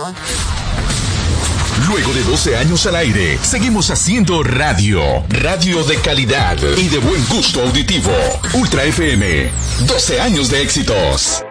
Luego de 12 años al aire, seguimos haciendo radio. Radio de calidad y de buen gusto auditivo. Ultra FM. 12 años de éxitos.